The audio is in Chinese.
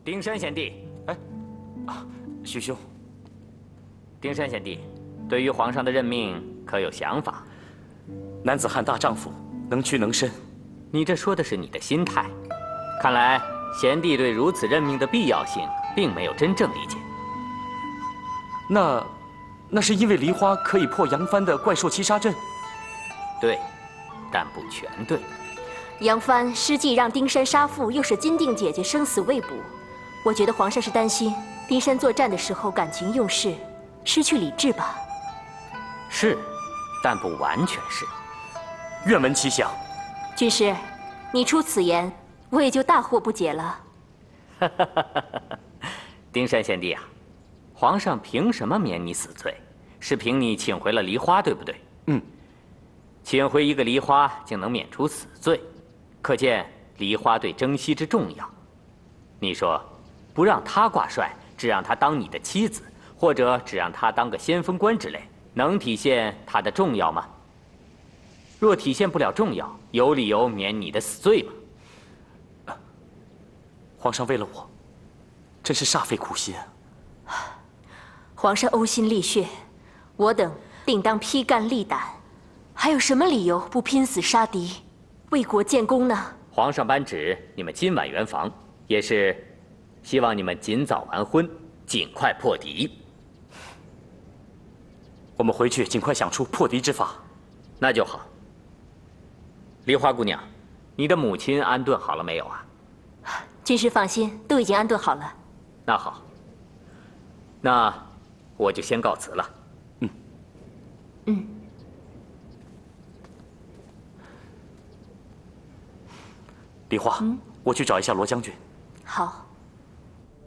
丁山贤弟， 徐兄， 丁山贤弟，对于皇上的任命可有想法？ 男子汉大丈夫，能屈能伸。 你这说的是你的心态，看来贤弟对如此任命的必要性并没有真正理解。 那是因为梨花可以破杨帆的怪兽七杀阵？ 对，但不全对。 杨帆施计让丁山杀父，又使金锭姐姐生死未卜。我觉得皇上是担心丁山作战的时候感情用事，失去理智吧。 是，但不完全是。 愿闻其详。 军师，你出此言，我也就大惑不解了。 丁山贤弟啊，皇上凭什么免你死罪？是凭你请回了梨花，对不对？ 嗯。 请回一个梨花竟能免除死罪，可见梨花对征西之重要。你说，不让她挂帅，只让她当你的妻子，或者只让她当个先锋官之类，能体现她的重要吗？若体现不了重要，有理由免你的死罪吗？ 皇上为了我，真是煞费苦心啊。 皇上呕心沥血，我等定当披肝沥胆，还有什么理由不拼死杀敌，为国建功呢？ 皇上颁旨，你们今晚圆房，也是希望你们尽早完婚，尽快破敌。 我们回去尽快想出破敌之法。 那就好。梨花姑娘，你的母亲安顿好了没有啊？ 军师放心，都已经安顿好了。 那好，那我就先告辞了。 梨花，我去找一下罗将军。 好。